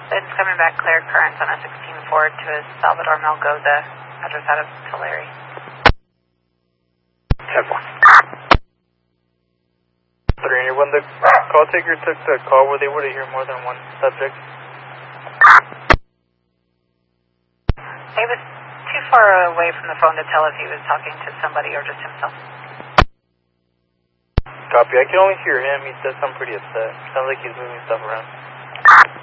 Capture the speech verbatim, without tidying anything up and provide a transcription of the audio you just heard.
It's coming back clear currents on a sixteen four to a Salvador Melgoza, address out of Tulare. ten four. Three, when the call taker took the call, were they able to hear more than one subject? He was too far away from the phone to tell if he was talking to somebody or just himself. Copy. I can only hear him. He does sound pretty upset. Sounds like he's moving stuff around.